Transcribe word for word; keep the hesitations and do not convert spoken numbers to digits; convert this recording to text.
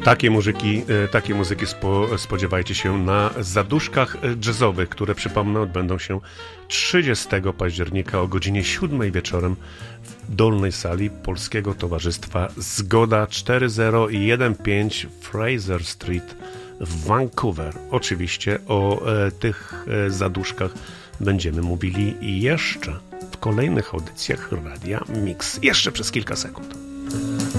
Takie muzyki, takie muzyki spo, spodziewajcie się na zaduszkach jazzowych, które, przypomnę, odbędą się trzydziestego października o godzinie siódmej wieczorem w dolnej sali Polskiego Towarzystwa Zgoda cztery zero jeden pięć Fraser Street w Vancouver. Oczywiście o e, tych e, zaduszkach będziemy mówili jeszcze w kolejnych audycjach Radia Mix. Jeszcze przez kilka sekund.